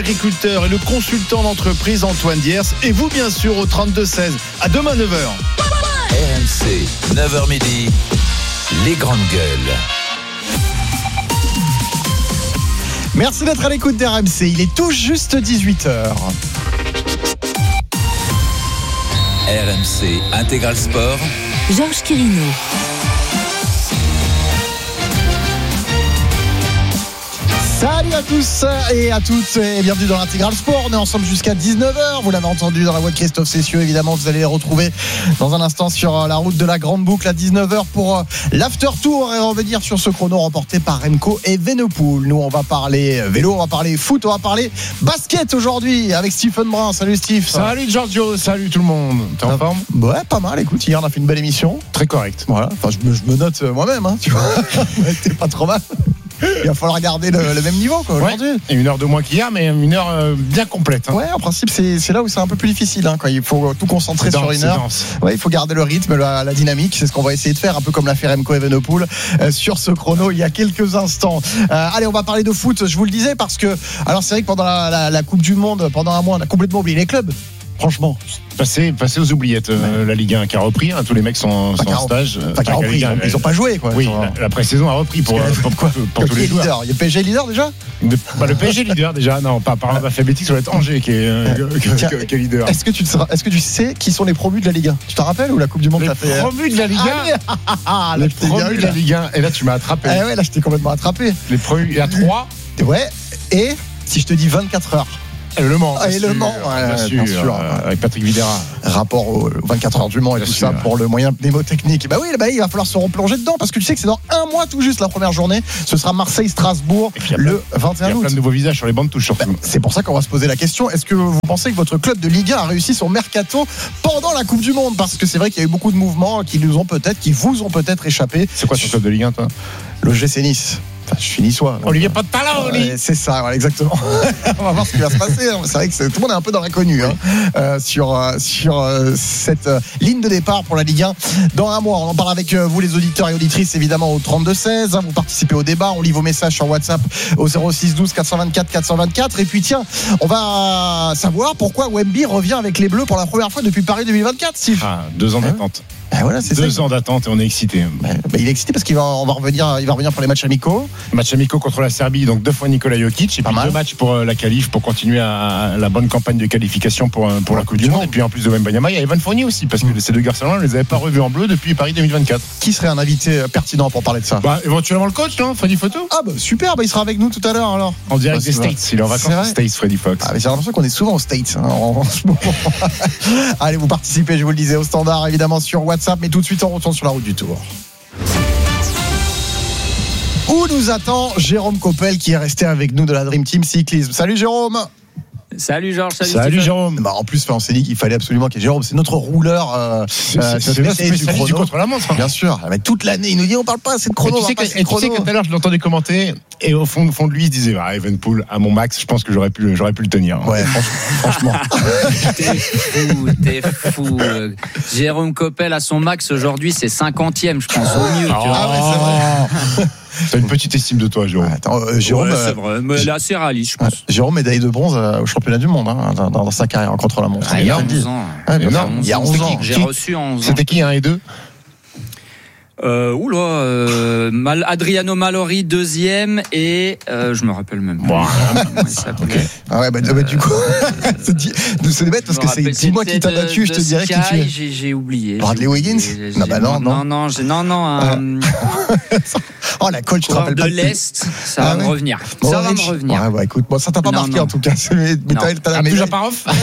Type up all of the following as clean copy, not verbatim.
Agriculteur et le consultant d'entreprise Antoine Diers et vous bien sûr au 32-16. À demain 9h. RMC, 9h midi, les grandes gueules. Merci d'être à l'écoute d'RMC, il est tout juste 18h. RMC Intégral Sport. Georges Quirino. Salut à tous et à toutes et bienvenue dans l'Intégral Sport. On est ensemble jusqu'à 19h. Vous l'avez entendu dans la voix de Christophe Cessieux. Évidemment, vous allez les retrouver dans un instant sur la route de la Grande Boucle à 19h pour l'After Tour et revenir sur ce chrono remporté par Remco Evenepoel. Nous, on va parler vélo, on va parler foot, on va parler basket aujourd'hui avec Stephen Brun. Salut Steve. Salut Giorgio, salut tout le monde. T'es en forme ? Ouais, pas mal. Écoute, hier on a fait une belle émission. Très correct. Voilà. Enfin, je me note moi-même, hein, tu vois. T'es pas trop mal. Il va falloir garder le même niveau quoi, aujourd'hui. Ouais. Et une heure de moins qu'hier, mais une heure bien complète. Hein. Ouais, en principe, c'est là où c'est un peu plus difficile. Hein, quand il faut tout concentrer sur une heure. Ouais, il faut garder le rythme, la dynamique. C'est ce qu'on va essayer de faire, un peu comme l'a fait Remco Evenepoel sur ce chrono il y a quelques instants. Allez, on va parler de foot, je vous le disais, parce que alors c'est vrai que pendant la Coupe du Monde, pendant un mois, on a complètement oublié les clubs. Franchement. Passer aux oubliettes, la Ligue 1 qui a repris, hein, tous les mecs sont en stage. Ils n'ont pas joué quoi. Oui, la pré-saison a repris pour tous les joueurs. Il y a PSG leader déjà le PSG leader déjà, non, pas par alphabétique, ça va être Angers qui est leader. Est-ce que tu sais qui sont les promus de la Ligue 1 ? Tu te rappelles ou la Coupe du Monde les promus de la Ligue 1 Les promus de la Ligue 1. Et là tu m'as attrapé. Ouais, là je t'ai complètement attrapé. Les promus, il y a 3. Ouais, et si je te dis 24 heures. Le Mans. Et le Mans, bien sûr. Avec Patrick Vieira. Rapport aux 24 heures du Mans et bien tout sûr, ça pour le moyen mnémotechnique. Bah oui, il va falloir se replonger dedans parce que tu sais que c'est dans un mois tout juste la première journée. Ce sera Marseille-Strasbourg le 21 août. Il y a plein de nouveaux visages sur les bancs de touche surtout. C'est pour ça qu'on va se poser la question. Est-ce que vous pensez que votre club de Ligue 1 a réussi son mercato pendant la Coupe du Monde ? Parce que c'est vrai qu'il y a eu beaucoup de mouvements qui vous ont peut-être échappé. C'est quoi ton club de Ligue 1 toi ? Le GC Nice. Enfin, je suis niçois. Olivier pas de talent, Oli. C'est ça, voilà, exactement. On va voir ce qui va se passer. C'est vrai que tout le monde est un peu dans l'inconnu sur cette ligne de départ pour la Ligue 1. Dans un mois, on en parle avec vous les auditeurs et auditrices évidemment au 32-16. Vous participez au débat, on lit vos messages sur WhatsApp au 06 12 424 424. Et puis tiens, on va savoir pourquoi Wemby revient avec les Bleus pour la première fois depuis Paris 2024, Steve. 2 ans d'attente. Voilà, c'est 2 ans d'attente et on est excité. Il est excité parce qu'il va revenir pour les matchs amicaux. Match amicaux contre la Serbie, donc 2 fois Nikola Jokic et puis 2 matchs pour la qualif pour continuer à la bonne campagne de qualification pour la Coupe du Monde. Et puis en plus de Wembanyama, il y a Evan Fournier aussi parce que ces deux garçons-là, on ne les avait pas revus en bleu depuis Paris 2024. Qui serait un invité pertinent pour parler de ça ? Éventuellement le coach, non, Freddy Photo. Super, il sera avec nous tout à l'heure alors. En direct des States, il est en vacances aux States, Freddy Fox. Mais j'ai l'impression qu'on est souvent aux States en ce moment. Allez, vous participez, je vous le disais, au standard évidemment sur WhatsApp, mais tout de suite on retourne sur la route du Tour. Où nous attend Jérôme Coppel qui est resté avec nous de la Dream Team Cyclisme. Salut Jérôme. Salut Georges, salut Jérôme. En plus, on s'est dit qu'il fallait absolument qu'il y ait Jérôme. C'est notre rouleur. C'est notre spécialiste du contre-la-montre. Bien sûr. Mais toute l'année, il nous dit on parle pas assez de chrono. Tu sais que tout à l'heure, je l'entendais commenter et au fond de lui, il se disait Evenepoel à mon max, je pense que j'aurais pu le tenir. Ouais, franchement. T'es fou. Jérôme Coppel à son max aujourd'hui, c'est 50e, je pense, au mieux. C'est vrai. T'as une petite estime de toi, Jérôme. Attends, Jérôme, c'est vrai, mais là c'est réaliste, je pense. Jérôme, médaille de bronze au championnat du monde dans sa carrière contre la montre. Il y a 11 ans. Il y a 11 ans. J'ai reçu 11 ans. C'était qui 1 et 2 Adriano Malori deuxième et je me rappelle même pas. Du coup c'est bête parce que c'est 10 mois qu'il t'a battu, je te dirais qui tu es. J'ai oublié. Bradley Wiggins. Non. Oh la coach, tu te rappelles de pas l'Est, ça va me revenir. Ça va me revenir. Écoute, ça t'a pas marqué en tout cas. Mais t'as la médaille.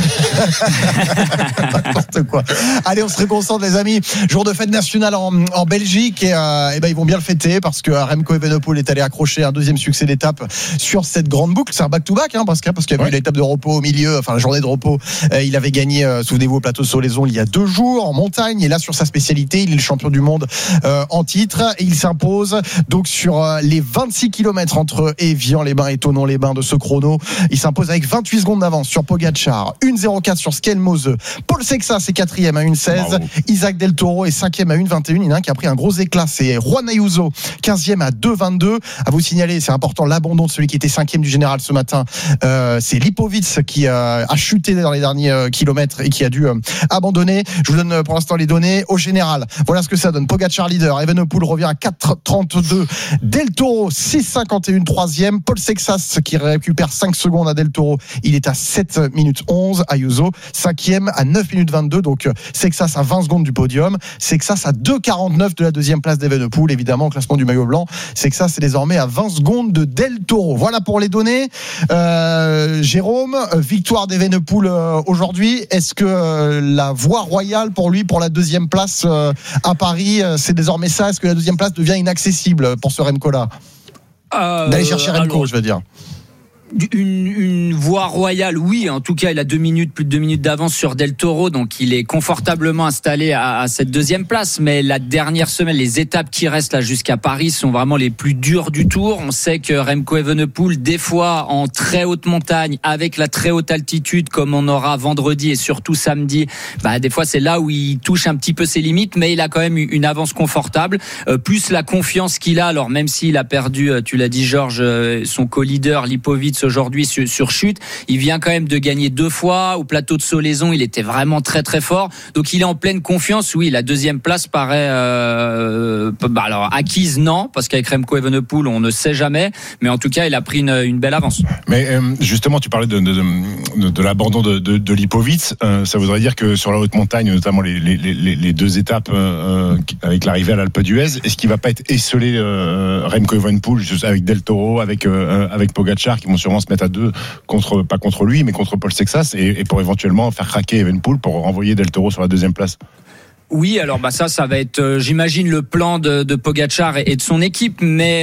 N'importe quoi. Allez, on se réconcentre les amis. Jour de fête nationale en Belgique et ils vont bien le fêter parce que Remco Evenepoel est allé accrocher un deuxième succès d'étape sur cette grande boucle. C'est un back-to-back parce qu'il y a eu l'étape de repos au milieu, enfin la journée de repos. Il avait gagné, souvenez-vous, au plateau Solaison il y a 2 jours en montagne et là sur sa spécialité, il est le champion du monde en titre et il s'impose donc sur les 26 km entre Évian-les-Bains et Thonon-les-Bains de ce chrono. Il s'impose avec 28 secondes d'avance sur Pogacar, 1,04 sur Skelmose. Paul Sexas est 4e à 1,16. Isaac Del Toro est 5e à 1,21. Il y en a un qui a pris un gros éclats. C'est Juan Ayuso, 15e à 2,22. À vous signaler, c'est important, l'abandon de celui qui était 5e du général ce matin. C'est Lipovic qui a chuté dans les derniers kilomètres et qui a dû abandonner. Je vous donne pour l'instant les données au général. Voilà ce que ça donne. Pogačar leader, Evenepoel revient à 4,32. Del Toro 6,51 3e. Paul Sexas qui récupère 5 secondes à Del Toro, il est à 7 minutes 11. Ayuso 5e à 9 minutes 22. Donc Sexas à 20 secondes du podium. Sexas à 2,49 de la deuxième place d'Evenepoel. Évidemment, au classement du maillot blanc, Sexas est désormais à 20 secondes de Del Toro. Voilà pour les données. Jérôme, victoire d'Evenepoel aujourd'hui. Est-ce que la voie royale pour lui, pour la deuxième place à Paris, c'est désormais ça? Est-ce que la deuxième place devient inaccessible pour ce Remco-là? D'aller chercher Remco, je veux dire. Une voie royale, oui. En tout cas, il a plus de 2 minutes d'avance sur Del Toro, donc il est confortablement installé à cette deuxième place. Mais la dernière semaine, les étapes qui restent là jusqu'à Paris sont vraiment les plus dures du Tour. On sait que Remco Evenepoel, des fois en très haute montagne, avec la très haute altitude, comme on aura vendredi et surtout samedi, des fois c'est là où il touche un petit peu ses limites, mais il a quand même une avance confortable. Plus la confiance qu'il a. Alors même s'il a perdu, tu l'as dit Georges, son co-leader Lipovic aujourd'hui sur chute, il vient quand même de gagner 2 fois au plateau de Solaison, il était vraiment très très fort, donc il est en pleine confiance. Oui, la deuxième place paraît alors acquise, non, parce qu'avec Remco Evenepoel on ne sait jamais, mais en tout cas il a pris une belle avance. Mais justement, tu parlais de l'abandon de Lipovic, ça voudrait dire que sur la haute montagne, notamment les 2 étapes avec l'arrivée à l'Alpe d'Huez, est-ce qu'il va pas être esselé Remco Evenepoel avec Del Toro, avec Pogačar, qui vont sûrement se mettre à 2 pas contre lui, mais contre Paul Sexas, et pour éventuellement faire craquer Evenepoel pour renvoyer Del Toro sur la deuxième place? Oui, alors ça va être, j'imagine, le plan de Pogačar et de son équipe, mais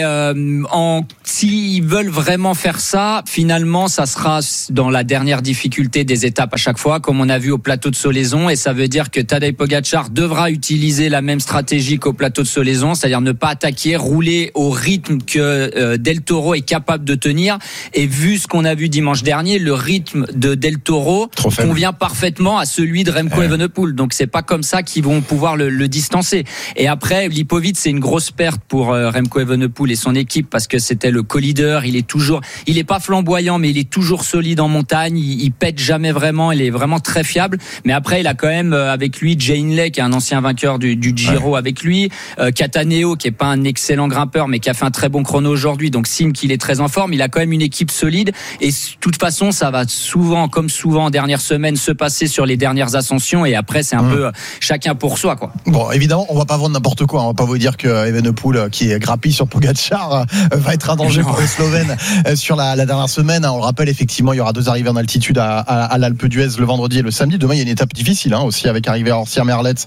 s'ils veulent vraiment faire ça, finalement, ça sera dans la dernière difficulté des étapes à chaque fois, comme on a vu au plateau de Solaison, et ça veut dire que Tadej Pogačar devra utiliser la même stratégie qu'au plateau de Solaison, c'est-à-dire ne pas attaquer, rouler au rythme que Del Toro est capable de tenir, et vu ce qu'on a vu dimanche dernier, le rythme de Del Toro convient parfaitement à celui de Remco Evenepoel, donc c'est pas comme ça qu'ils vont pouvoir le distancer. Et après, Lipovic, c'est une grosse perte pour Remco Evenepoel et son équipe, parce que c'était le co-leader. Il est pas flamboyant, mais il est toujours solide en montagne. Il pète jamais vraiment. Il est vraiment très fiable. Mais après, il a quand même avec lui Jay Hindley, qui est un ancien vainqueur du Giro avec lui, Cataneo, qui est pas un excellent grimpeur, mais qui a fait un très bon chrono aujourd'hui. Donc signe qu'il est très en forme. Il a quand même une équipe solide. Et de toute façon, ça va souvent en dernière semaine, se passer sur les dernières ascensions. Et après, c'est un peu chacun pour soi, quoi. Bon, évidemment, on va pas vendre n'importe quoi. On va pas vous dire que Evenepoel, qui grappille sur Pogačar, va être un danger pour les Slovènes sur la dernière semaine. On le rappelle, effectivement, il y aura 2 arrivées en altitude à l'Alpe d'Huez le vendredi et le samedi. Demain, il y a une étape difficile aussi, avec arrivée à Orsières-Merlette.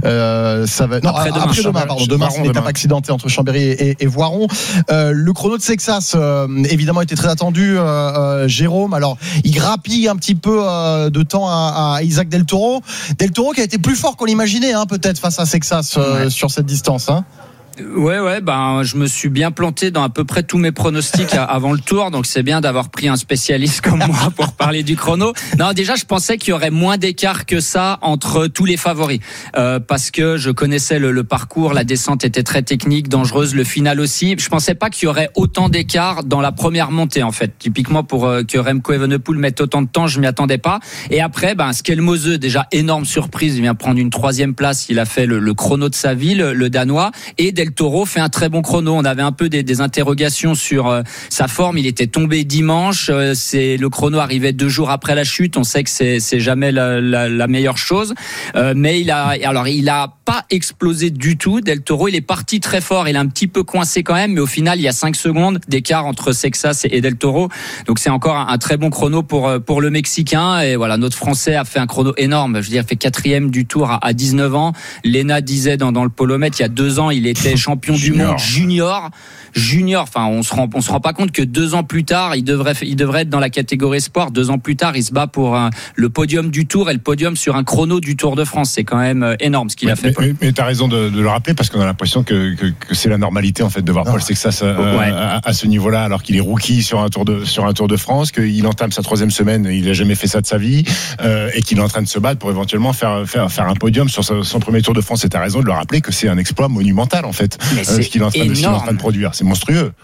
Ça va. Non, après-demain, pardon. Demain, c'est une étape accidentée entre Chambéry et Voiron. Le chrono de Sexas, évidemment, était très attendu. Jérôme, alors, il grappille un petit peu de temps à Isaac Del Toro. Del Toro qui a été plus fort qu'on l'imaginait, peut-être face à Sexas sur cette distance. Ouais, je me suis bien planté dans à peu près tous mes pronostics avant le Tour, donc c'est bien d'avoir pris un spécialiste comme moi pour parler du chrono. Non, déjà, je pensais qu'il y aurait moins d'écart que ça entre tous les favoris, parce que je connaissais le parcours, la descente était très technique, dangereuse, le final aussi. Je pensais pas qu'il y aurait autant d'écart dans la première montée, en fait. Typiquement, pour que Remco Evenepoel mette autant de temps, je m'y attendais pas. Et après, Skelmose, déjà énorme surprise, il vient prendre une 3e place, il a fait le chrono de sa ville, le Danois, et Del Toro fait un très bon chrono. On avait un peu des interrogations sur sa forme. Il était tombé dimanche. Le chrono arrivait 2 jours après la chute. On sait que c'est jamais la meilleure chose. Mais il a pas explosé du tout. Del Toro, il est parti très fort. Il est un petit peu coincé quand même, mais au final, il y a 5 secondes d'écart entre Sexas et Del Toro. Donc c'est encore un très bon chrono pour le Mexicain. Et voilà, notre Français a fait un chrono énorme. Je veux dire, il fait 4e du Tour à 19 ans. Lena disait dans le polomètre, il y a 2 ans, il était champion du monde junior. Enfin, on se rend pas compte que 2 ans plus tard, il devrait être dans la catégorie sport. 2 ans plus tard, il se bat pour le podium du Tour et le podium sur un chrono du Tour de France. C'est quand même énorme ce qu'il a fait. Mais t'as raison de le rappeler, parce qu'on a l'impression que c'est la normalité, en fait, de voir Paul Sexas à ce niveau-là, alors qu'il est rookie sur un Tour de France, qu'il entame sa 3e semaine, il a jamais fait ça de sa vie, et qu'il est en train de se battre pour éventuellement faire un podium sur son premier Tour de France. Et t'as raison de le rappeler que c'est un exploit monumental, en fait. fait. Ce qu'il est en train de produire, c'est monstrueux.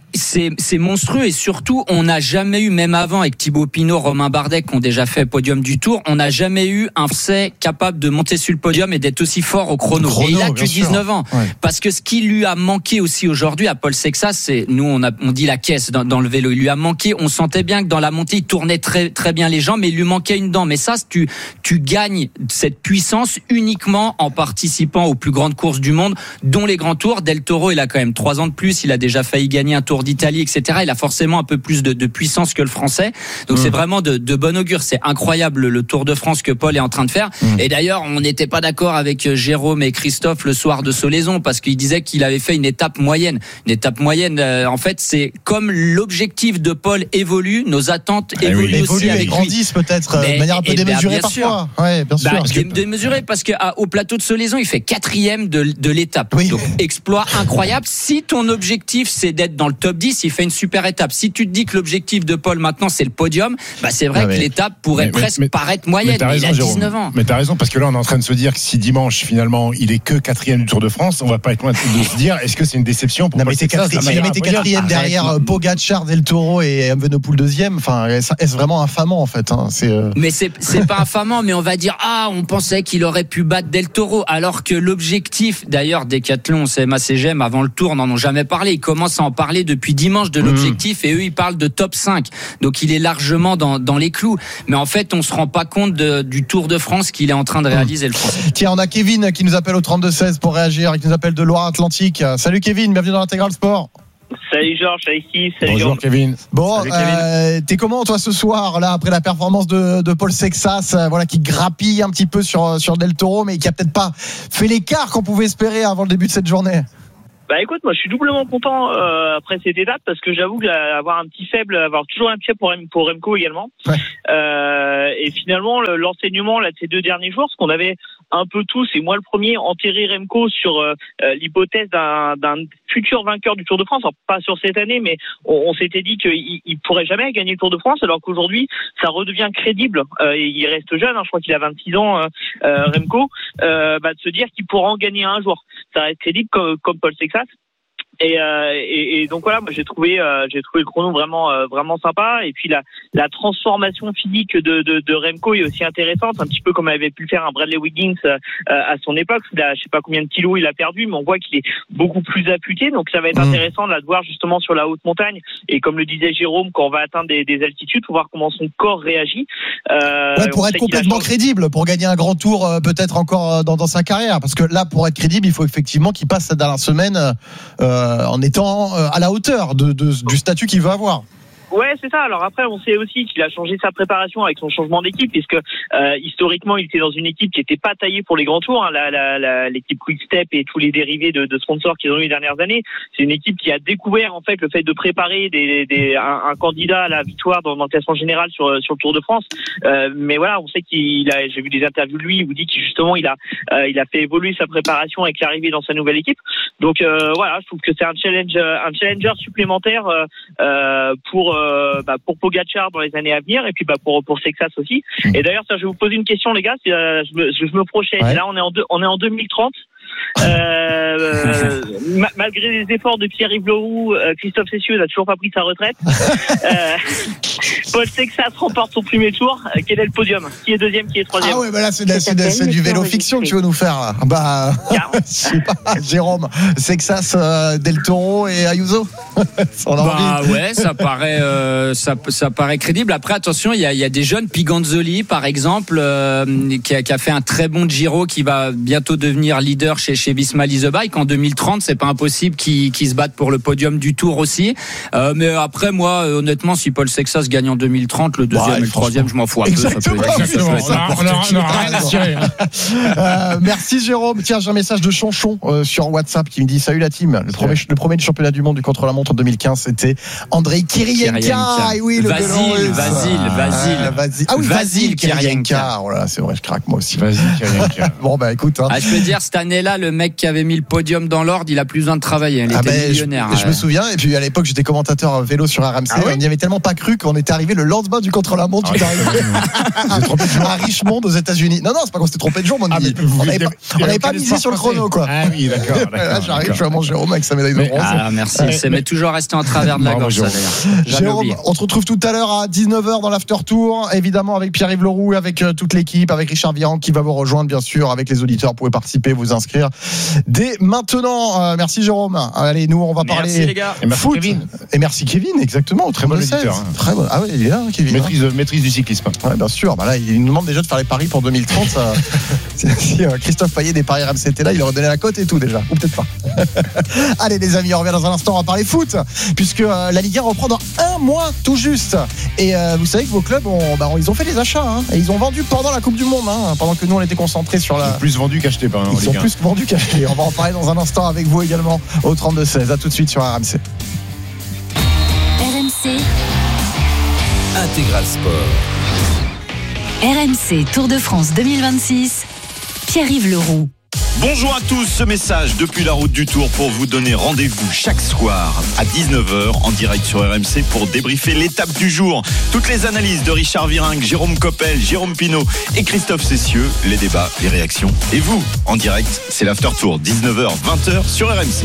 C'est monstrueux et surtout on n'a jamais eu, même avant avec Thibaut Pinot, Romain Bardet qui ont déjà fait podium du Tour, on n'a jamais eu un Français capable de monter sur le podium et d'être aussi fort au chrono. Et il a que 19 ans. Ouais. Parce que ce qui lui a manqué aussi aujourd'hui à Paul Sexas, c'est, nous on dit la caisse dans le vélo, il lui a manqué, on sentait bien que dans la montée il tournait très très bien les jambes mais il lui manquait une dent. Mais ça tu gagnes cette puissance uniquement en participant aux plus grandes courses du monde, dont les grands tours. Del Toro, il a quand même 3 ans de plus, il a déjà failli gagner un Tour d'Italie, etc. Il a forcément un peu plus de puissance que le Français. Donc c'est vraiment de bon augure. C'est incroyable le Tour de France que Paul est en train de faire. Et d'ailleurs, on n'était pas d'accord avec Jérôme et Christophe le soir de Solaison parce qu'il disait qu'il avait fait une étape moyenne. Une étape moyenne, en fait, c'est comme l'objectif de Paul évolue, nos attentes évoluent aussi avec lui. Grandissent peut-être de manière un peu démesurée parfois. Ouais, bien sûr. Démesuré parce qu'au plateau de Solaison, il fait 4e de l'étape. Oui. Donc exploit incroyable. Si ton objectif c'est d'être dans le top 10, il fait une super étape. Si tu te dis que l'objectif de Paul maintenant c'est le podium, c'est vrai que l'étape pourrait presque paraître moyenne. Mais il a 19 ans. Mais t'as raison, parce que là on est en train de se dire que si dimanche finalement il est que 4e du Tour de France, on va pas être loin de se dire est-ce que c'est une déception pour Paul Sexas? Si jamais t'es 4e derrière Pogacar, Del Toro et Evenepoel 2e, enfin est-ce vraiment infamant en fait Mais c'est pas infamant, mais on va dire on pensait qu'il aurait pu battre Del Toro, alors que l'objectif, d'ailleurs Decathlon, CMA CGM avant le Tour n'en ont jamais parlé, ils commencent à en parler depuis dimanche de l'objectif et eux ils parlent de top 5, donc il est largement dans les clous, mais en fait on se rend pas compte du Tour de France qu'il est en train de réaliser le Français. Tiens, on a Kevin qui nous appelle au 32-16 pour réagir, qui nous appelle de Loire-Atlantique. Salut Kevin, bienvenue dans l'Intégral Sport. Salut Georges, salut Steve, salut Bonjour Kevin. Bon, t'es comment toi ce soir là après la performance de Paul Sexas, qui grappille un petit peu sur Del Toro, mais qui a peut-être pas fait l'écart qu'on pouvait espérer avant le début de cette journée? Écoute, moi je suis doublement content après cette étape parce que j'avoue que avoir toujours un pied pour Remco également. Ouais. Et finalement l'enseignement là de ces 2 derniers jours, ce qu'on avait un peu tous, et moi le premier, enterré Remco sur l'hypothèse d'un futur vainqueur du Tour de France, alors pas sur cette année, mais on s'était dit qu'il pourrait jamais gagner le Tour de France, alors qu'aujourd'hui ça redevient crédible. Il reste jeune, je crois qu'il a 26 ans, Remco, de se dire qu'il pourra en gagner un jour. Ça reste crédible comme Paul Sexas. Et donc voilà, moi j'ai trouvé le chrono vraiment sympa, et puis la transformation physique de Remco est aussi intéressante, un petit peu comme avait pu le faire un Bradley Wiggins à son époque. Je sais pas combien de kilos il a perdu, mais on voit qu'il est beaucoup plus affûté, donc ça va être intéressant de voir justement sur la haute montagne, et comme le disait Jérôme, quand on va atteindre des altitudes, pour voir comment son corps réagit. Pour être complètement crédible, pour gagner un grand tour peut-être encore dans sa carrière, parce que là pour être crédible il faut effectivement qu'il passe la dernière semaine en étant à la hauteur du statut qu'il veut avoir. Ouais, c'est ça. Alors après, on sait aussi qu'il a changé sa préparation avec son changement d'équipe, puisque historiquement, il était dans une équipe qui n'était pas taillée pour les grands tours. L'équipe Quick Step et tous les dérivés de sponsors qu'ils ont eu les dernières années, c'est une équipe qui a découvert en fait le fait de préparer un candidat à la victoire dans le classement général sur le Tour de France. Mais voilà, on sait j'ai vu des interviews de lui, il vous dit qu'il justement il a fait évoluer sa préparation avec l'arrivée dans sa nouvelle équipe. Donc voilà, je trouve que c'est un challenger supplémentaire pour Pogacar dans les années à venir, et puis pour Sexas aussi. Et d'ailleurs, je vais vous poser une question, les gars. Je me projette. Ouais. Là, on est en 2030. Malgré les efforts de Pierre-Yves Leroux, Christophe Cessieux n'a toujours pas pris sa retraite. Paul Sexas remporte son premier tour. Quel est le podium? Qui est deuxième, qui est troisième? Ah ouais, là c'est du vélo fiction que tu veux nous faire là. Je sais pas, Jérôme, Sexas, Del Toro et Ayuso. Ouais, ça paraît crédible. Après, attention, il y a des jeunes, Piganzoli par exemple, qui a fait un très bon Giro, qui va bientôt devenir leader chez Visma Lease Bike. En 2030, c'est pas impossible qu'ils se battent pour le podium du Tour aussi. Mais après, moi, honnêtement, si Paul Sexas gagne en 2030, le deuxième et le troisième, je m'en fous un peu. Exactement. Merci Jérôme. Tiens, j'ai un message de Chonchon sur WhatsApp qui me dit: salut la team. Le premier du championnat du monde du contre-la-montre en 2015, c'était Andrei Kirienka. Oui, Vasil Kirienka. Oh là, c'est vrai, je craque moi aussi. Vasil Kirienka. Bon, écoute. Je peux dire, cette année-là, là, le mec qui avait mis le podium dans l'ordre, il a plus besoin de travailler. Il était millionnaire. Je me souviens, et puis à l'époque, j'étais commentateur vélo sur RMC. On n'y avait tellement pas cru qu'on était arrivé le lendemain du contre-la-montre. À Richmond, aux États-Unis. Non, c'est pas qu'on s'était trompé de jour, on n'avait pas misé sur le chrono, quoi. Ah oui, d'accord. Là, j'arrive, je suis à mon Jérôme avec sa médaille de bronze. Merci. C'est toujours resté en travers de la gorge, ça, d'ailleurs. Jérôme, on se retrouve tout à l'heure à 19h dans l'After Tour, évidemment avec Pierre-Yves Leroux, avec toute l'équipe, avec Richard Vian qui va vous rejoindre, bien sûr, avec les auditeurs. Vous pouvez participer, vous inscrire dès maintenant. Merci Jérôme. Allez, nous, on va parler. Merci les gars. Et merci foot. Kevin. Et merci Kevin, exactement. Très bon auditeur. Très bon. Ah oui, il est là, Kevin. Maîtrise du cyclisme. Ouais, bien sûr. Là, il nous demande déjà de faire les paris pour 2030. Si Christophe Payet des paris RMC était là, il aurait donné la cote et tout déjà. Ou peut-être pas. Allez les amis, on revient dans un instant, on va parler foot, puisque la Ligue 1 reprend dans un mois tout juste. Et vous savez que vos clubs ils ont fait des achats, et ils ont vendu pendant la Coupe du Monde, pendant que nous on était concentrés sur la. Ils sont plus vendus qu'achetés, par Ils sont plus vendus qu'achetés. On va en parler dans un instant avec vous également au 32-16. À tout de suite sur RMC. RMC. Intégral Sport. RMC Tour de France 2026. Pierre-Yves Leroux. Bonjour à tous, ce message depuis la route du Tour pour vous donner rendez-vous chaque soir à 19h en direct sur RMC pour débriefer l'étape du jour. Toutes les analyses de Richard Virenque, Jérôme Coppel, Jérôme Pinault et Christophe Cessieux, les débats, les réactions. Et vous, en direct, c'est l'After Tour, 19h, 20h sur RMC.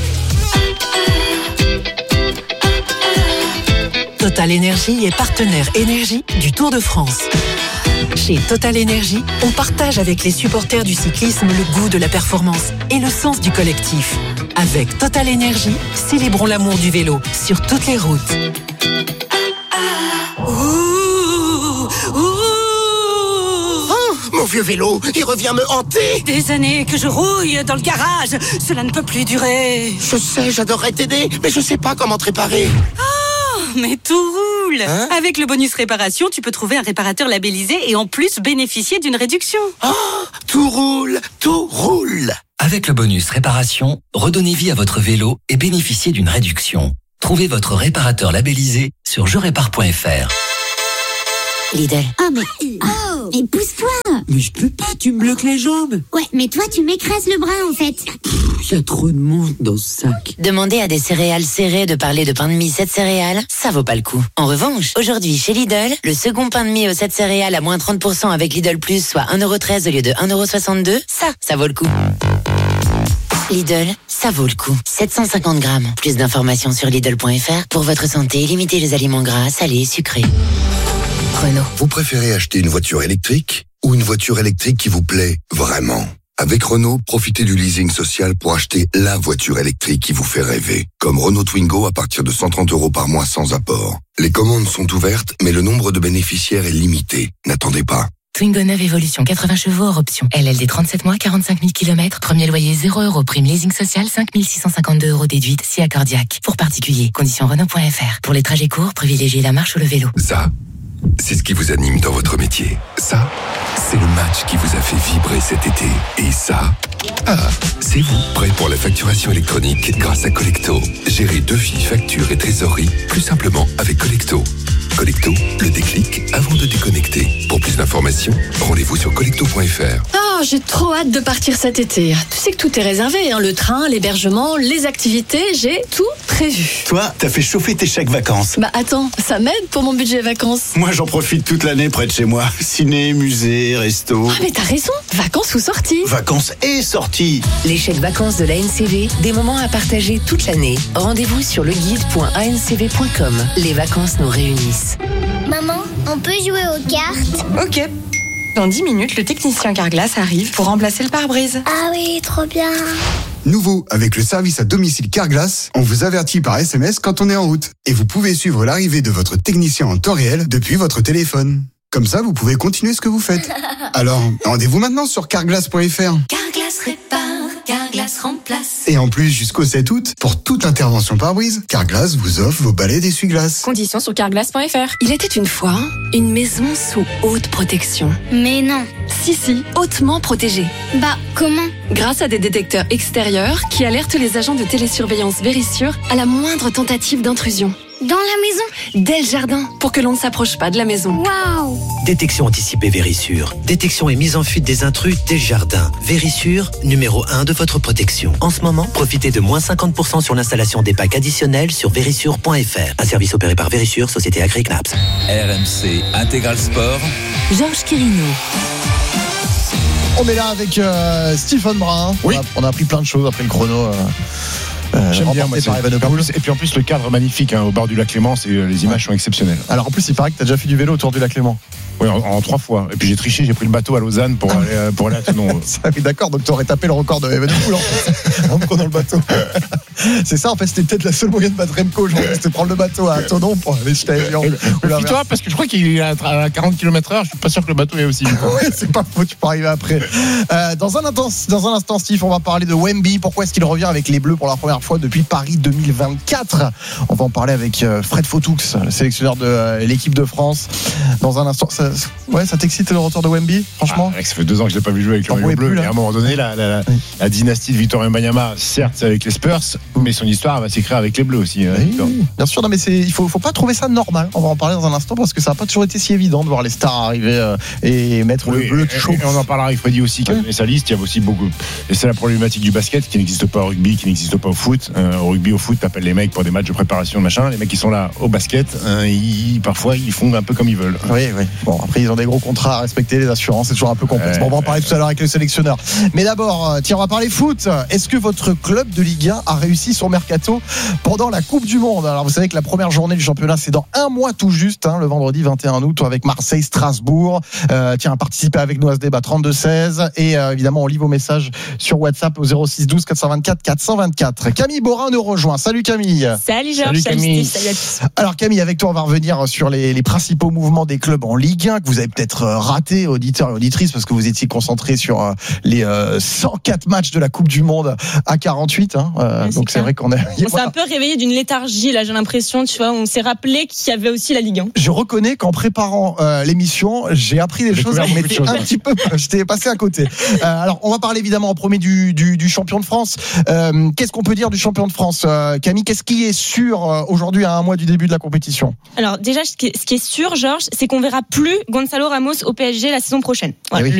Total Énergie est partenaire énergie du Tour de France. Chez Total Énergie, on partage avec les supporters du cyclisme le goût de la performance et le sens du collectif. Avec Total Énergie, célébrons l'amour du vélo sur toutes les routes. Mon vieux vélo, il revient me hanter. Des années que je rouille dans le garage, cela ne peut plus durer. Je sais, j'adorerais t'aider, mais je sais pas comment te réparer. Mais tout roule. Avec le bonus réparation, tu peux trouver un réparateur labellisé et en plus bénéficier d'une réduction. Tout roule, tout roule. Avec le bonus réparation, redonnez vie à votre vélo et bénéficiez d'une réduction. Trouvez votre réparateur labellisé sur jerépare.fr. Lidl. Mais pousse-toi. Mais je peux pas, tu me bloques les jambes. Ouais, mais toi tu m'écrases le bras en fait. Y a trop de monde dans ce sac. Demandez à des céréales serrées de parler de pain de mie 7 céréales, ça vaut pas le coup. En revanche, aujourd'hui chez Lidl, le second pain de mie aux 7 céréales à moins 30% avec Lidl Plus, soit 1,13€ au lieu de 1,62€, ça vaut le coup. Lidl, ça vaut le coup. 750 grammes. Plus d'informations sur Lidl.fr. Pour votre santé, limitez les aliments gras, salés et sucrés. Renault. Vous préférez acheter une voiture électrique ou une voiture électrique qui vous plaît vraiment? Avec Renault, profitez du leasing social pour acheter la voiture électrique qui vous fait rêver. Comme Renault Twingo à partir de 130€ par mois sans apport. Les commandes sont ouvertes, mais le nombre de bénéficiaires est limité. N'attendez pas. Twingo 9 Evolution, 80 chevaux hors option. LLD 37 mois, 45 000 km. Premier loyer 0€. Prime leasing social, 5 652€ déduite, si accordiaque. Pour particuliers, conditions Renault.fr. Pour les trajets courts, privilégiez la marche ou le vélo. Ça, c'est ce qui vous anime dans votre métier. Ça, c'est le match qui vous a fait vibrer cet été. Et ça, c'est vous, prêt pour la facturation électronique grâce à Collecto. Gérez devis, factures et trésorerie plus simplement avec Collecto. Collecto, le déclic avant de déconnecter. Pour plus d'informations, rendez-vous sur collecto.fr. Oh, j'ai trop hâte de partir cet été. Tu sais que tout est réservé, le train, l'hébergement, les activités, j'ai tout prévu. Toi, t'as fait chauffer tes chèques vacances. Bah attends, ça m'aide pour mon budget vacances. Moi, j'en profite toute l'année près de chez moi. Ciné, musée, resto. Ah mais t'as raison, vacances ou sorties. Vacances et sorties. Les chèques vacances de l'ANCV, des moments à partager toute l'année. Rendez-vous sur leguide.ancv.com. Les vacances nous réunissent. Maman, on peut jouer aux cartes? Ok. Dans 10 minutes, le technicien Carglass arrive pour remplacer le pare-brise. Ah oui, trop bien. Nouveau, avec le service à domicile Carglass, on vous avertit par SMS quand on est en route. Et vous pouvez suivre l'arrivée de votre technicien en temps réel depuis votre téléphone. Comme ça, vous pouvez continuer ce que vous faites. Alors, rendez-vous maintenant sur carglass.fr. Carglass répare, Carglass remplace. Et en plus, jusqu'au 7 août, pour toute intervention pare-brise, Carglass vous offre vos balais d'essuie-glace. Conditions sur carglass.fr. Il était une fois une maison sous haute protection. Mais non. Si, hautement protégée. Bah, comment? Grâce à des détecteurs extérieurs qui alertent les agents de télésurveillance Vérissure à la moindre tentative d'intrusion. Dans la maison? Dès le jardin, pour que l'on ne s'approche pas de la maison. Waouh! Détection anticipée Vérissure. Détection et mise en fuite des intrus dès le jardin. Vérissure, numéro 1 de votre protection. En ce moment, profitez de moins 50% sur l'installation des packs additionnels sur vérissure.fr. Un service opéré par Vérissure, société Agri-Knaps. RMC Intégral Sport. Georges Quirino. On est là avec Stephen Brun. Oui. On a appris plein de choses après le chrono. J'aime bien, moi, par Evenepoel. et puis en plus le cadre magnifique au bord du lac Léman, les images sont exceptionnelles. Alors en plus il paraît que tu as déjà fait du vélo autour du lac Léman. Oui, en 3 fois. Et puis j'ai triché, j'ai pris le bateau à Lausanne pour aller à Tonon. Oui, d'accord, donc tu aurais tapé le record de Evenepoel en fait, en prenant le bateau. C'est ça, en fait, c'était peut-être la seule moyen de battre Remco. Genre, c'était prendre le bateau à Tonon pour aller jeter l'avion. Toi, parce que je crois qu'il est à 40 km/h, je suis pas sûr que le bateau est aussi vite. Oui, c'est pas faux, tu peux arriver après. Dans un instant, Steve, on va parler de Wemby. Pourquoi est-ce qu'il revient avec les Bleus pour la première fois depuis Paris 2024? On va en parler avec Fred Fautoux, le sélectionneur de l'équipe de France. Dans un instant, ça t'excite le retour de Wemby, franchement? Ça fait 2 ans que je l'ai pas vu jouer avec le maillot bleu. Et à un moment donné, la dynastie de Victor Wembanyama, certes, c'est avec les Spurs, mais son histoire va s'écrire avec les Bleus aussi. Oui, bien sûr, non, mais il faut pas trouver ça normal. On va en parler dans un instant parce que ça n'a pas toujours été si évident de voir les stars arriver et mettre le bleu chaud. Et on en parlera avec Freddy aussi, qui a donné sa liste. Il y a aussi beaucoup. Et c'est la problématique du basket qui n'existe pas au rugby, qui n'existe pas au foot. Au rugby, au foot, t'appelles les mecs pour des matchs de préparation, machin. Les mecs qui sont là au basket, parfois ils font un peu comme ils veulent. Oui. Bon, après ils ont des gros contrats à respecter, les assurances, c'est toujours un peu complexe. Bon, on va en parler tout à l'heure avec le sélectionneur. Mais d'abord, on va parler foot. Est-ce que votre club de Ligue 1 a réussi son mercato pendant la Coupe du Monde? Alors vous savez que la première journée du championnat c'est dans un mois tout juste, le vendredi 21 août avec Marseille-Strasbourg. Participez avec nous à ce débat 32-16 et évidemment on lit vos messages sur WhatsApp au 06 12 424 424. Camille Borin nous rejoint. Salut Camille. Salut Georges. Salut Camille. Salut à tous. Alors Camille, avec toi on va revenir sur les principaux mouvements des clubs en Ligue 1 que vous avez peut-être raté, auditeurs et auditrices, parce que vous étiez concentrés sur les 104 matchs de la Coupe du Monde à 48. Donc c'est vrai qu'on a... On s'est un peu réveillé d'une léthargie, là, j'ai l'impression, tu vois, on s'est rappelé qu'il y avait aussi la Ligue 1. Je reconnais qu'en préparant l'émission, j'ai appris des choses, mais j'étais passé à côté. Alors, on va parler évidemment en premier du champion de France. Qu'est-ce qu'on peut dire du champion de France, Camille? Qu'est-ce qui est sûr aujourd'hui à un mois du début de la compétition? Alors déjà, ce qui est sûr, Georges, c'est qu'on verra plus Gonzalo Ramos au PSG la saison prochaine. Voilà.